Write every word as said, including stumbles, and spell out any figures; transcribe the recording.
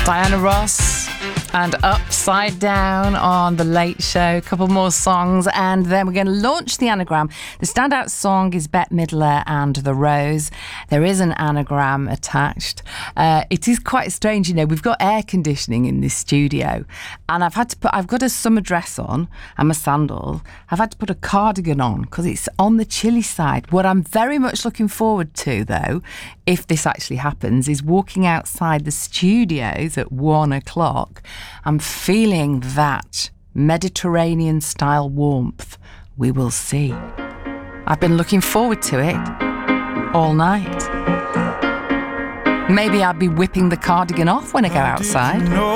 Diana Ross and Upside Down on The Late Show. A couple more songs and then we're going to launch the anagram. The standout song is Bette Midler and The Rose. There is an anagram attached. Uh, it is quite strange, you know, we've got air conditioning in this studio and I've had to put, I've got a summer dress on and my sandals. I've had to put a cardigan on because it's on the chilly side. What I'm very much looking forward to, though, if this actually happens, is walking outside the studios at one o'clock. I'm feeling that Mediterranean-style warmth. We will see. I've been looking forward to it all night. Maybe I'll be whipping the cardigan off when I go outside.